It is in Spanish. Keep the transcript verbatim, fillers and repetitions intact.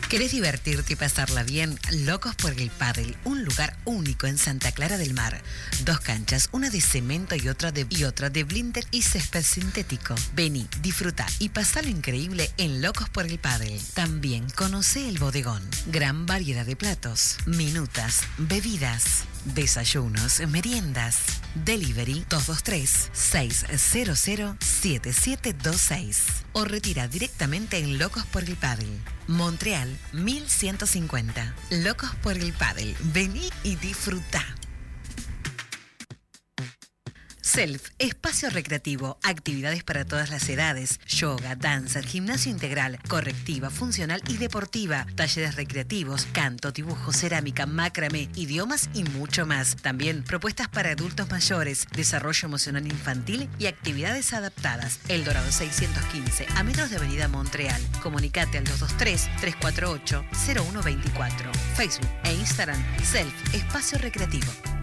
¿Querés divertirte y pasarla bien? Locos por el Pádel, un lugar único en Santa Clara del Mar. Dos canchas, una de cemento y otra de, y otra de blinder y césped sintético. Vení, disfruta y pasalo increíble en Locos por el Pádel. También conocé el bodegón. Gran variedad de platos, minutas, bebidas, desayunos, meriendas. Delivery dos dos tres, seis cero cero, siete siete dos seis o retira directamente en Locos por el Pádel. Montreal mil ciento cincuenta. Locos por el Pádel. Vení y disfruta. Self, espacio recreativo, actividades para todas las edades, yoga, danza, gimnasio integral, correctiva, funcional y deportiva, talleres recreativos, canto, dibujo, cerámica, macramé, idiomas y mucho más. También propuestas para adultos mayores, desarrollo emocional infantil y actividades adaptadas. El Dorado seiscientos quince, a metros de Avenida Montreal. Comunicate al dos dos tres, tres cuatro ocho, cero uno dos cuatro. Facebook e Instagram, Self, espacio recreativo.